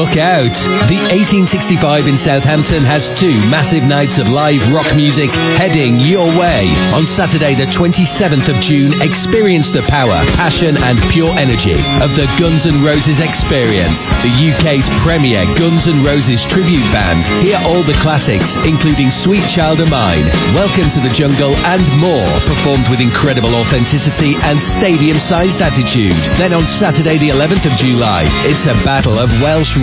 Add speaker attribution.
Speaker 1: look out. The 1865 in Southampton has two massive nights of live rock music heading your way. On Saturday the 27th of June, experience the power, passion and pure energy of the Guns N' Roses Experience, the UK's premier Guns N' Roses tribute band. Hear all the classics, including Sweet Child O' Mine, Welcome to the Jungle and more, performed with incredible authenticity and stadium-sized attitude. Then on Saturday the 11th of July, it's a battle of Welsh